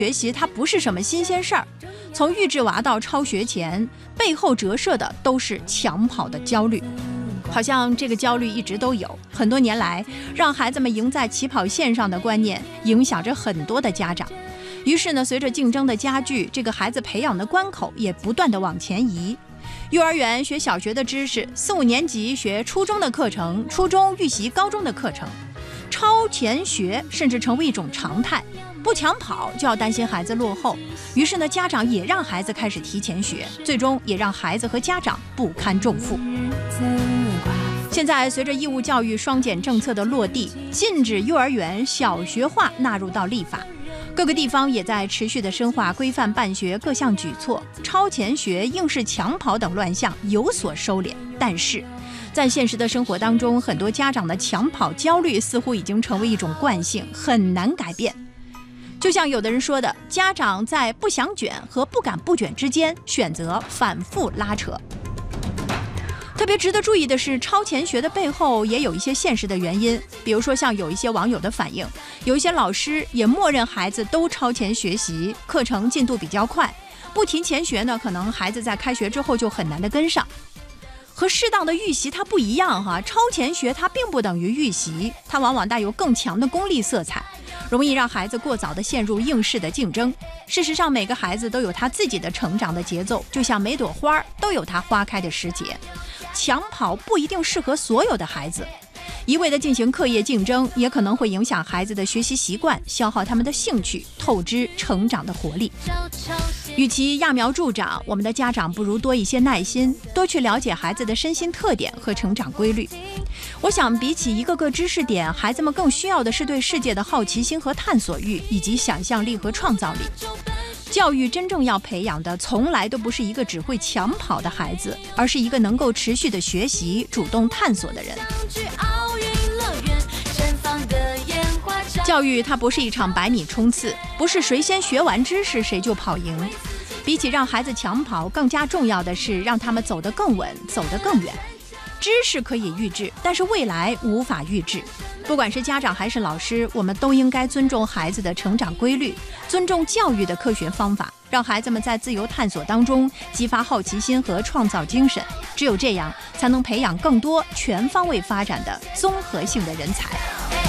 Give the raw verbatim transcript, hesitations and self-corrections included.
学习它不是什么新鲜事儿，从育稚娃到超学前，背后折射的都是抢跑的焦虑。好像这个焦虑一直都有，很多年来，让孩子们赢在起跑线上的观念影响着很多的家长。于是呢，随着竞争的加剧，这个孩子培养的关口也不断的往前移。幼儿园学小学的知识，四五年级学初中的课程，初中预习高中的课程，超前学甚至成为一种常态。不抢跑就要担心孩子落后，于是呢，家长也让孩子开始提前学，最终也让孩子和家长不堪重负。现在随着义务教育双减政策的落地，禁止幼儿园小学化纳入到立法，各个地方也在持续的深化规范办学各项举措，超前学、应试抢跑等乱象有所收敛。但是在现实的生活当中，很多家长的抢跑焦虑似乎已经成为一种惯性，很难改变。就像有的人说的，家长在不想卷和不敢不卷之间选择反复拉扯。特别值得注意的是，超前学的背后也有一些现实的原因，比如说像有一些网友的反映，有一些老师也默认孩子都超前学习，课程进度比较快，不提前学呢，可能孩子在开学之后就很难的跟上。和适当的预习它不一样哈，超前学它并不等于预习，它往往带有更强的功利色彩，容易让孩子过早的陷入应试的竞争。事实上，每个孩子都有他自己的成长的节奏，就像每朵花都有它花开的时节。抢跑不一定适合所有的孩子，一味的进行课业竞争，也可能会影响孩子的学习习惯，消耗他们的兴趣，透支成长的活力。与其揠苗助长，我们的家长不如多一些耐心，多去了解孩子的身心特点和成长规律。我想，比起一个个知识点，孩子们更需要的是对世界的好奇心和探索欲，以及想象力和创造力。教育真正要培养的，从来都不是一个只会抢跑的孩子，而是一个能够持续的学习、主动探索的人。教育它不是一场百米冲刺，不是谁先学完知识谁就跑赢。比起让孩子抢跑，更加重要的是让他们走得更稳，走得更远。知识可以预制，但是未来无法预制。不管是家长还是老师，我们都应该尊重孩子的成长规律，尊重教育的科学方法，让孩子们在自由探索当中激发好奇心和创造精神。只有这样，才能培养更多全方位发展的综合性的人才。